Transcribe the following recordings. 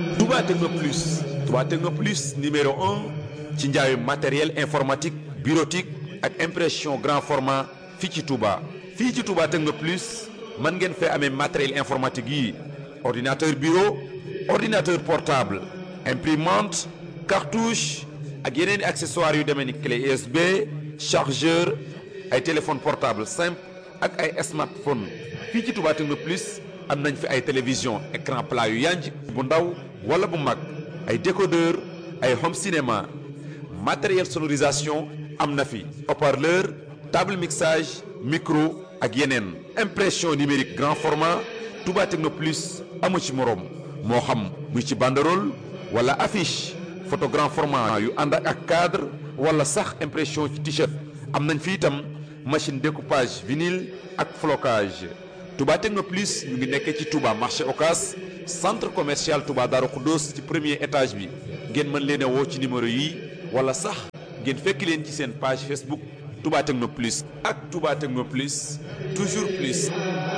Touba Techno Plus Touba Techno Plus numéro un ci njaayu matériel informatique bureautique ak impression grand format fii ci Touba. fii ci Touba Techno Plus mën ngeen fee amee matériel informatique yi ordinateur bureau ordinateur portable imprimante cartouche ak yeneen i accessoires yu demee ni clé USB chargeur ay téléphone portable simple ak ay smartphone fii ci Touba Techno Plus am nañ fi ay télévision écran plat yu yanj bu ndaw wala bu mag ay décodeur ay home cinéma matériel sonorisation am na fi haut-parleur table mixage micro ak yeneen impression numérique grand format Touba Techno Plus amu ci moroom moo xam muy ci banderole wala affiche photo grand format yu ànd ak cadre wala sax impression ci t-shirt am nañ fi itam machine découpage vinyle ak flocage Touba Techno Plus ñu ngi nekkee ci Touba marché Ocas centre commercial Touba Darou Khoudoss ci premier étage bi ngeen mën leen a woo ci numéro yi wala sax ngeen fekk leen ci seen page Facebook Touba Techno Plus ak Touba Techno Plus toujours plus.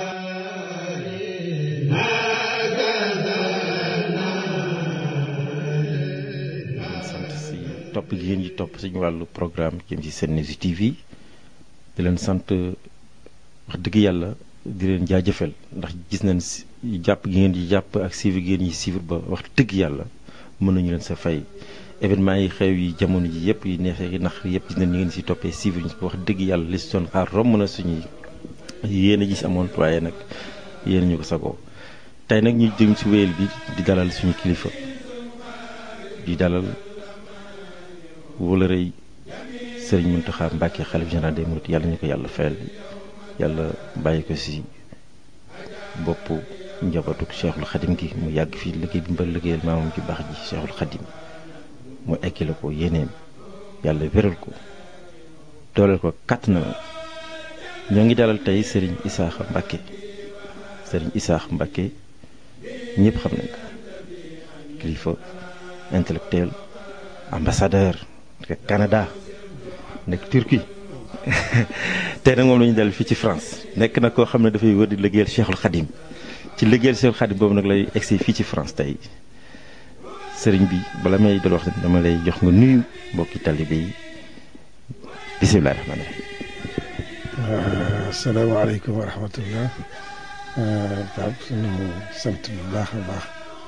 sant si topp gi ngeen di topp suñu wàllu programme jëm ci Senews TV di leen sant wax dëgg yàlla di leen jaajëfal ndax gis nañ si jàpp gi ngeen di jàpp ak suivre gi ngeen di suivre ba wax dëgg yàlla mën nañu leen sa fay. événement yi xew yi jamono ji yëpp yi neexee yi nax yëpp gis nañ ñu ngeen si toppee suivre ñu ko wax dëgg yàlla li si doon xaar romb na suñuy yéen a gis amoon waaye nag yéen ñu ko sagoo tey nag ñu jëm si wéyal bi di dalal suñu kilifa di dalal wala rëy Sëriñ Mountakha Mbacké xalif général des mourides yàlla ñu ko yàlla fayal yàlla bàyyi ko si boppu njabootu Cheikhul Khadim gi mu yàgg fii liggéey bi mbal liggéeyal maamam ci baax ji Cheikhul Khadim mu ekkile ko yéeneem yàlla wéral ko dooleel ko kàtt na ñoo ngi dalal tey Serigne Issakha Mbacké Serigne Issakha Mbacké ñëpp xam nañ ko kilifa intellectuel ambassadeur nekk Canada nekk Turquie tey nag moom la ñu dalal fii ci France nekk na koo xam ne dafay wër di liggéeyal Cheikhul Khadim ci liggéeyal Cheikhul Khadim boobu nag lay egsi fii ci France tey sëriñ bi bala may dal wax dama lay jox nga nuyu mbokki talibé yi bisimilah rahmaani rahiim. asalaamaaleykum wa rahmatullah. Pape suñu sant bu baax a baax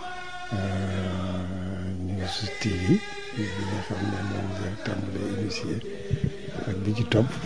News TV bi nga xam ne moom nga tàmbalee initié ak bi ci topp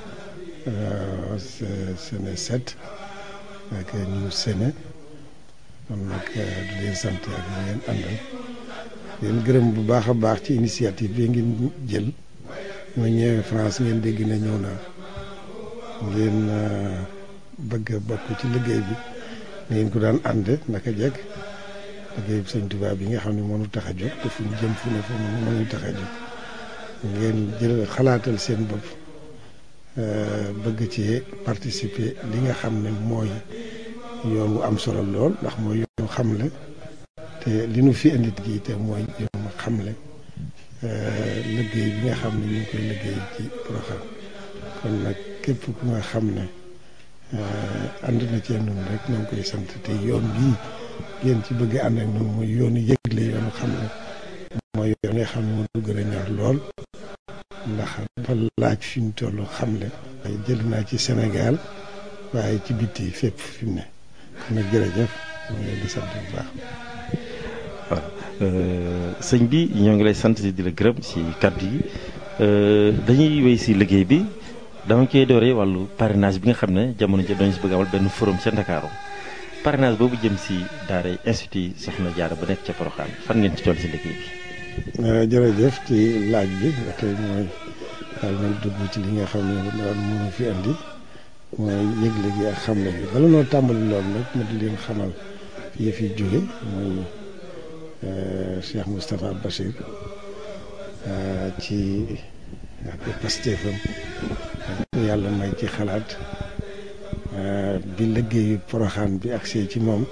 Sene 7 ak News Sene kon nag di leen sant ak ñu ngeen àndal. leen gërëm bu baax a baax ci initiative bi ngeen jël ma ñëwee France ngeen dégg na ñëw naa ngeen bëgg a bokk ci liggéey bi ngeen ko daan ànde naka jekk liggéey bi Sëñ Tuubaa bi nga xam ne mënu tax a jóg te fu ñu jëm fu ne fu mënu tax a jóg ngeen jël xalaatal seen bopp bëgg ci participer li nga xam ne mooy yoon wu am solo lool ndax mooy yoon xamle te li nu fi indi gi te mooy yoon xamle liggéey bi nga xam ne ñu ngi koy liggéey ci Porokhane kon nag képp ku nga xam ne ànd na cee nun rek ñoo ngi koy sant te yoon bii ngeen ci bëgg ànd ak noonu mooy yoonu yëgle yoonu xamle mooy yoon nga xam ne moo gën a ñor lool ndax dafa laaj fi mu toll xamle waaye jël naa ci Sénégal waaye ci bitti fépp fi mu ne kon nag jërëjëf ñu ngi leen di sant bu baax. sëñ bi ñoo ngi lay sant di la gërëm ci kàddu yi dañuy wéy si liggéey bi dama koy dooree wàllu parrainage bi nga xam ne jamono ji dañu si bëgg amal benn forum ca Ndakaaru parrainage boobu jëm si daaray institut Soxna Jaara ba nekk ca Porokhane fan ngeen ci toll si liggéey bi. jërëjëf ci laaj bi ba tey mooy daal man dugg ci li nga xam ne daal mënu fi andi mooy yëgle gi ak xamle bi bala noo tàmbali loolu nag ma di leen xamal fi yëf yi jóge mooy Cheikh Moustapha Bachir ci ak pastéefam yàlla may ci xalaat bi liggéeyu Porokhane bi agsee ci moom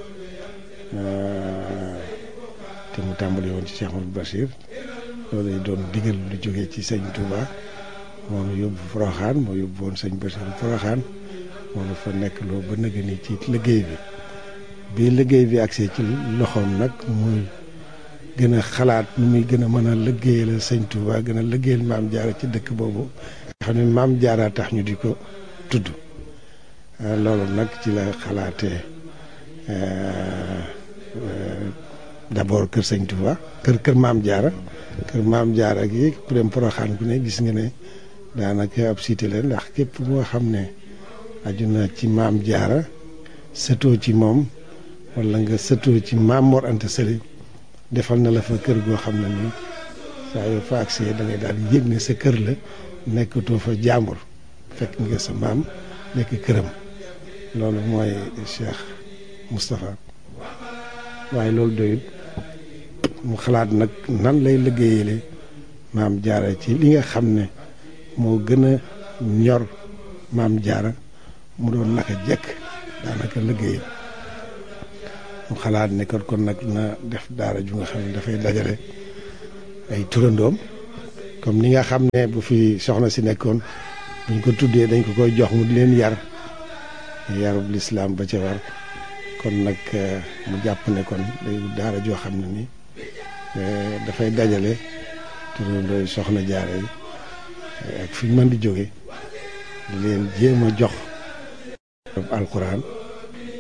te mu tàmbali woon ci Cheikh Mouhamadou Bachir loolu doon digal lu jógee ci sëñ Touba moom yóbbu Porokhane moo yóbbu woon sëñ Bachir Porokhane moo dafa nekk loo ba nëgë ni ci liggéey bi liggéey bi agsee ci loxoom nag muy gën a xalaat nu muy gën a mën a liggéeyal sëñ Touba gën a liggéeyal maam Jaara ci dëkk boobu nga xam ne maam Jaara tax ñu di ko tudd loolu nag ci la xalaatee d'abord kër sëñ Touba kër maam Jaara gi ku dem Poroxaan ku ne gis nga ne daanaka ab cité la ndax képp moo xam ne aju na ci maam Jaara sëtoo ci moom wala nga sëtoo ci maam Mor Anta Sali defal na la fa kër goo xam ne nii saa yoo fa agsee da ngay daal yëg ne sa kër la nekkatoo fa jàmbur fekk nga sa maam nekk këram loolu mooy Cheikh Moustapha waaye loolu doyut mu xalaat nag nan lay liggéeyale maam Jaara ci li nga xam ne moo gën a ñor maam Jaara mu doon naka jekk daanaka liggéeyam mu xalaat ne kon nag na def daara ju nga xam ne dafay dajale ay turandoom comme ni nga xam ne bu fi soxna si nekkoon buñ ko tuddee dañ ko koy jox mu di leen yarub lislaam ba ca war kon nag mu jàpp ne kon day daara joo xam ne ni dafay dajale turandooy soxna Jaara yi ak fi ñu mën di jóge di leen jéem a jox alquran